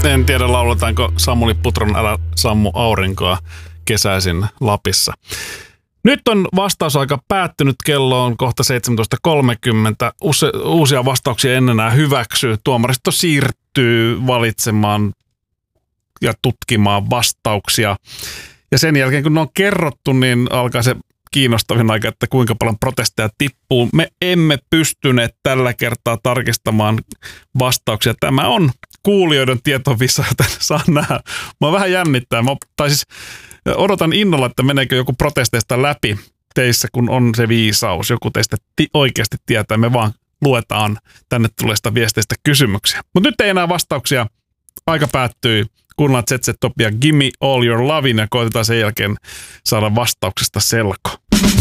En tiedä, lauletaanko Samuli Putron Älä sammu aurinkoa kesäisin Lapissa. Nyt on vastausaika päättynyt, kello on kohta 17.30. Uusia vastauksia en enää hyväksy. Tuomaristo siirtyy valitsemaan ja tutkimaan vastauksia. Ja sen jälkeen, kun ne on kerrottu, niin alkaa se kiinnostavin aika, että kuinka paljon protesteja tippuu. Me emme pystyneet tällä kertaa tarkistamaan vastauksia. Tämä on kuulijoiden tietovisa, joten saa nähdä. Mä vähän jännittää. Odotan innolla, että meneekö joku protesteista läpi teissä, kun on se viisaus. Joku teistä oikeasti tietää. Me vaan luetaan tänne tulleista viesteistä kysymyksiä. Mutta nyt ei enää vastauksia. Aika päättyy. Kuunnellaan ZZ Topia Gimme All Your Lovin' ja koitetaan sen jälkeen saada vastauksesta selko.